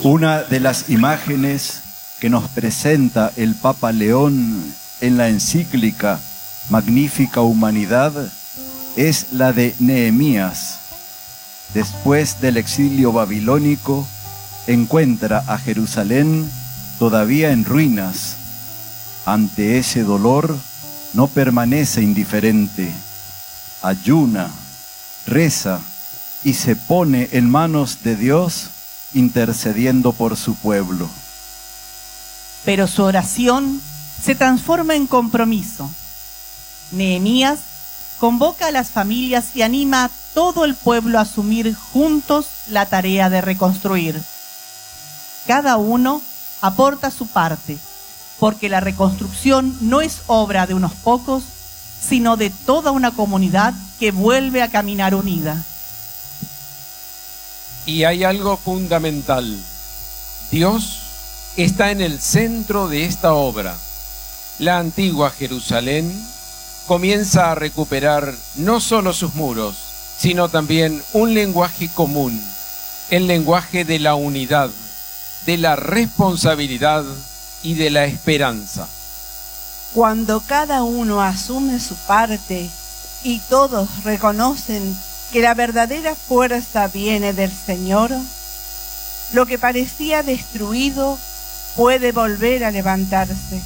Una de las imágenes que nos presenta el Papa León en la encíclica Magnifica Humanidad es la de Nehemías. Después del exilio babilónico, encuentra a Jerusalén todavía en ruinas. Ante ese dolor, no permanece indiferente. Ayuna, reza y se pone en manos de Dios, intercediendo por su pueblo. Pero su oración se transforma en compromiso. Nehemías convoca a las familias y anima a todo el pueblo a asumir juntos la tarea de reconstruir. Cada uno aporta su parte, porque la reconstrucción no es obra de unos pocos, sino de toda una comunidad que vuelve a caminar unida. Y hay algo fundamental. Dios está en el centro de esta obra. La antigua Jerusalén comienza a recuperar no solo sus muros, sino también un lenguaje común, el lenguaje de la unidad, de la responsabilidad y de la esperanza. Cuando cada uno asume su parte y todos reconocen que la verdadera fuerza viene del Señor, lo que parecía destruido puede volver a levantarse.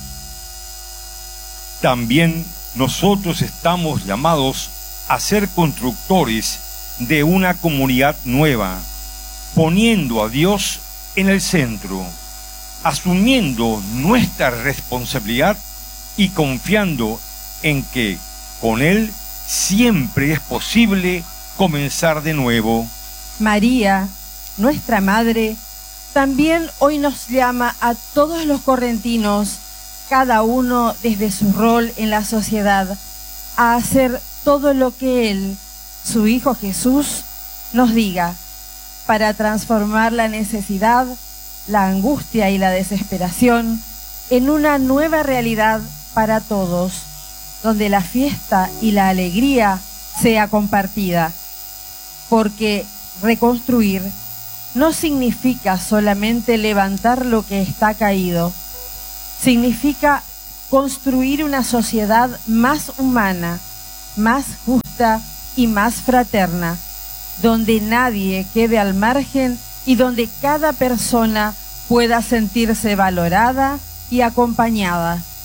También nosotros estamos llamados a ser constructores de una comunidad nueva, poniendo a Dios en el centro, asumiendo nuestra responsabilidad y confiando en que con Él siempre es posible comenzar de nuevo. María, nuestra Madre, también hoy nos llama a todos los correntinos, cada uno desde su rol en la sociedad, a hacer todo lo que Él, su Hijo Jesús, nos diga, para transformar la necesidad, la angustia y la desesperación en una nueva realidad para todos, donde la fiesta y la alegría sea compartida. Porque reconstruir no significa solamente levantar lo que está caído, significa construir una sociedad más humana, más justa y más fraterna, donde nadie quede al margen y donde cada persona pueda sentirse valorada y acompañada.